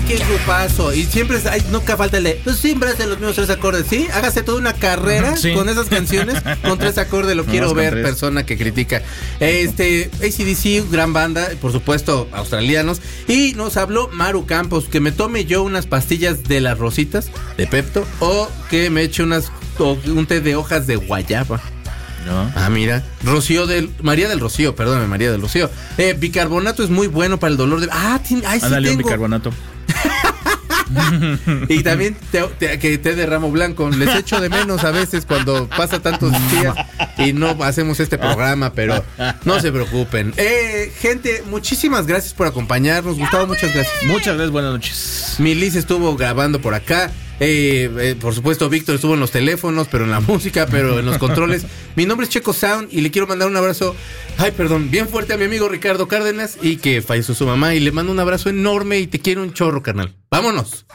qué grupazo. Y siempre nunca falta el de, pues siempre hacen los mismos 3 acordes. Sí, hágase toda una carrera con esas canciones con 3 acordes. Lo quiero ver, persona que critica. AC/DC, gran banda, por supuesto, australianos. Y nos habló Maru Campos, que me tome yo unas pastillas de las rositas de Pepto o que me eche un té de hojas de guayaba. No. Ah, mira. María del Rocío. Bicarbonato es muy bueno para el dolor de... sí Ándale, un bicarbonato. Y también que té de ramo blanco. Les echo de menos a veces cuando pasa tantos días y no hacemos este programa, pero no se preocupen. Gente, muchísimas gracias por acompañarnos. Gustavo, muchas gracias. Muchas gracias, buenas noches. Milis estuvo grabando por acá. Por supuesto, Víctor estuvo en los teléfonos, pero en la música, pero en los controles. Mi nombre es Checo Sound y le quiero mandar un abrazo, bien fuerte a mi amigo Ricardo Cárdenas, y que falleció su mamá, y le mando un abrazo enorme y te quiero un chorro, carnal. ¡Vámonos!